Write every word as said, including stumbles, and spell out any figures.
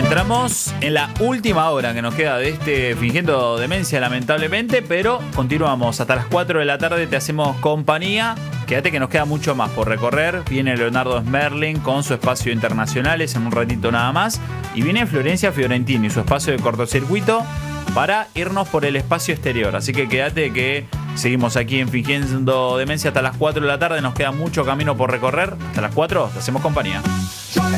Entramos en la última hora que nos queda de este Fingiendo Demencia, lamentablemente, pero continuamos hasta las cuatro de la tarde, te hacemos compañía. Quédate que nos queda mucho más por recorrer. Viene Leonardo Smerling con su espacio Internacionales en un ratito nada más. Y viene Florencia Fiorentini y su espacio de cortocircuito para irnos por el espacio exterior. Así que quédate que seguimos aquí en Fingiendo Demencia hasta las cuatro de la tarde. Nos queda mucho camino por recorrer. Hasta las cuatro te hacemos compañía.